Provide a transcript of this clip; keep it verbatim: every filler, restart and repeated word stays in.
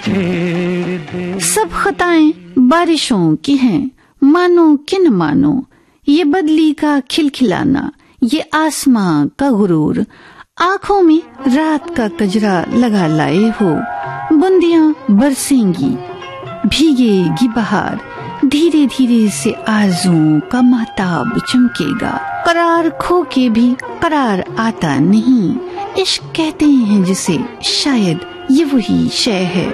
छेड़ दे। सब खताएं बारिशों की हैं, मानो कि न मानो, ये बदली का खिलखिलाना, ये आसमां का गुरूर, आंखों में रात का कजरा लगा लाए हो। बूंदियां बरसेंगी, भीगेगी बहार, धीरे धीरे से आरज़ुओं का महताब चमकेगा। करार खो के भी करार आता नहीं, इश्क कहते हैं जिसे, शायद ये वही शय है